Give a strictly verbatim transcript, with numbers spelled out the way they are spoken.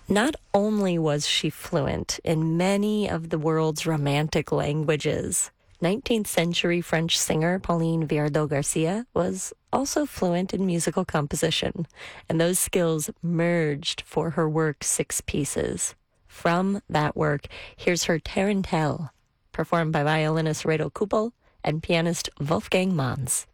Not only was she fluent in many of the world's romantic languages, nineteenth century French singer Pauline Viardot Garcia was also fluent in musical composition, and those skills merged for her work Six Pieces. From that work, here's her Tarantelle, performed by violinist Reto Kuppel and pianist Wolfgang Manz.